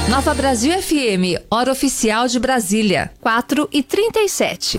Nova Brasil FM, hora oficial de Brasília, 4h37.